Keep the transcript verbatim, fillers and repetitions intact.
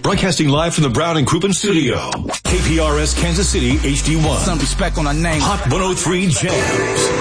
Broadcasting live from the Brown and Crouppen studio. K P R S Kansas City H D one. Some respect on our name. Hot one oh three Jams.